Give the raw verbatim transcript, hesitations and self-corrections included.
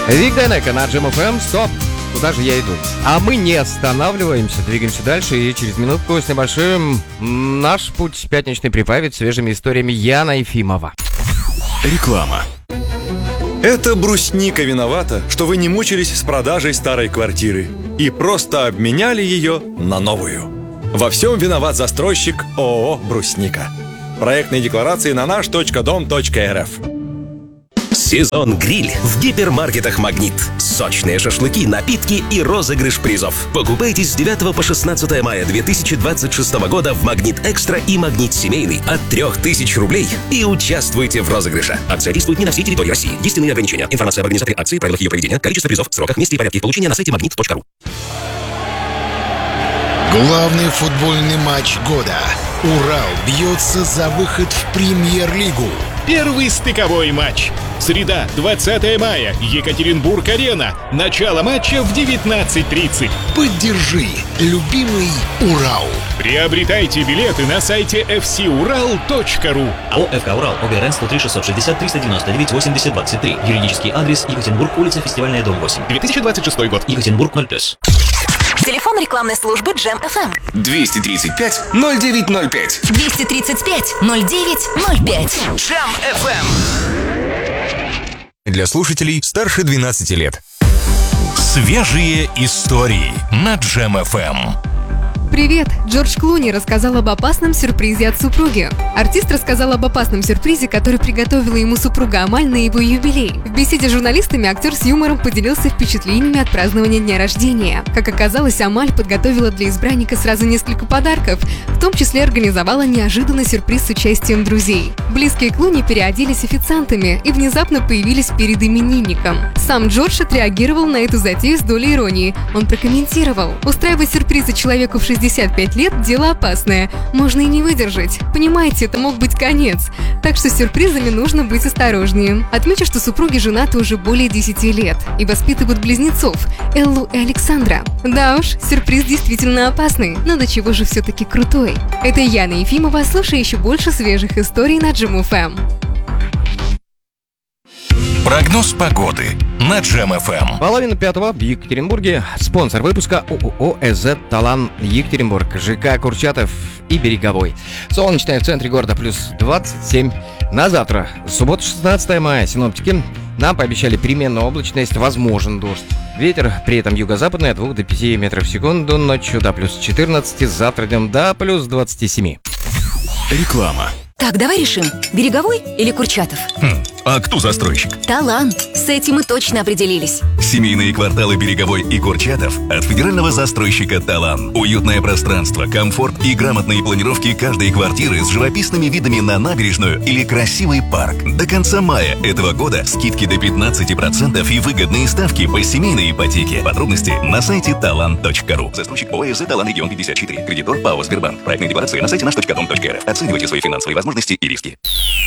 Вик Дайнеко на Джем эф эм. Стоп! Куда же я иду? А мы не останавливаемся, двигаемся дальше. И через минутку с небольшим наш путь пятничный прибавит свежими историями Яна Ефимова. Реклама. Это брусника виновата, что вы не мучились с продажей старой квартиры и просто обменяли ее на новую. Во всем виноват застройщик ООО «Брусника». Проектные декларации на наш точка дом точка эр эф. Сезон гриль в гипермаркетах «Магнит». Сочные шашлыки, напитки и розыгрыш призов. Покупайте с девятого по шестнадцатое мая две тысячи двадцать шестого года в «Магнит Экстра» и «Магнит Семейный» от трёх тысяч рублей и участвуйте в розыгрыше. Акция действует не на всей территории России. Есть иные ограничения. Информация об организаторе акции, правилах ее проведения, количество призов, сроках, месте и порядке их получения на сайте магнит точка ру. Главный футбольный матч года. Урал бьется за выход в премьер-лигу. Первый стыковой матч. Среда, двадцатое мая. Екатеринбург-арена. Начало матча в девятнадцать тридцать. Поддержи любимый Урал. Приобретайте билеты на сайте эф си урал точка ру. АО «ФК Урал», ОГРН сто три шестьсот шестьдесят триста девяносто девять восемьдесят двадцать три. Юридический адрес: Екатеринбург, улица Фестивальная, дом восемь. две тысячи двадцать шестой год. Екатеринбург ноль плюс. Телефон рекламной службы Джем эф эм. двести тридцать пять ноль девять ноль пять. двести тридцать пять ноль девять ноль пять. Джем эф эм. Для слушателей старше двенадцати лет. Свежие истории на Джем эф эм. Привет! Джордж Клуни рассказал об опасном сюрпризе от супруги. Артист рассказал об опасном сюрпризе, который приготовила ему супруга Амаль на его юбилей. В беседе с журналистами актер с юмором поделился впечатлениями от празднования дня рождения. Как оказалось, Амаль подготовила для избранника сразу несколько подарков, в том числе организовала неожиданный сюрприз с участием друзей. Близкие Клуни переоделись официантами и внезапно появились перед именинником. Сам Джордж отреагировал на эту затею с долей иронии. Он прокомментировал: «Устраивать сюрпризы человеку в шестьдесят пять лет – дело опасное. Можно и не выдержать. Понимаете, это мог быть конец. Так что с сюрпризами нужно быть осторожнее». Отмечу, что супруги женаты уже более десяти лет и воспитывают близнецов – Эллу и Александра. Да уж, сюрприз действительно опасный, но до чего же все-таки крутой. Это Яна Ефимова, слушай еще больше свежих историй на Джем эф эм. Прогноз погоды на Джем эф эм. Половина пятого в Екатеринбурге. Спонсор выпуска ООО «ЭЗ Талан Екатеринбург», ЖК Курчатов и Береговой. Солнечное в центре города плюс двадцать семь. На завтра, суббота, шестнадцатое мая, синоптики нам пообещали переменную облачность, возможен дождь. Ветер при этом юго-западный от двух до пяти метров в секунду, ночью до плюс четырнадцати, завтра днем до плюс двадцати семи. Реклама. Так, давай решим, Береговой или Курчатов? Хм, а кто застройщик? Талант. С этим мы точно определились. Семейные кварталы Береговой и Курчатов от федерального застройщика «Талан». Уютное пространство, комфорт и грамотные планировки каждой квартиры с живописными видами на набережную или красивый парк. До конца мая этого года скидки до пятнадцати процентов и выгодные ставки по семейной ипотеке. Подробности на сайте талан точка ру. Застройщик ОАО «ЭЗ Талан Регион пятьдесят четыре». Кредитор ПАО «Сбербанк». Проектные декларации на сайте наш точка дом точка эр эф. Оценивайте свои финансовые возможности и риски.